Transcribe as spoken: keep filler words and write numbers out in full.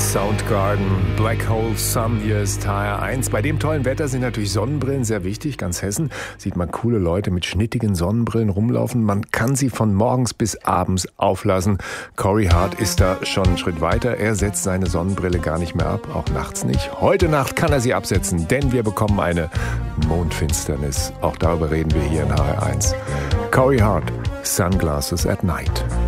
Soundgarden, Black Hole Sun, hier ist H R eins. Bei dem tollen Wetter sind natürlich Sonnenbrillen sehr wichtig. Ganz Hessen sieht man coole Leute mit schnittigen Sonnenbrillen rumlaufen. Man kann sie von morgens bis abends auflassen. Corey Hart ist da schon einen Schritt weiter. Er setzt seine Sonnenbrille gar nicht mehr ab, auch nachts nicht. Heute Nacht kann er sie absetzen, denn wir bekommen eine Mondfinsternis. Auch darüber reden wir hier in H R eins. Corey Hart, Sunglasses at Night.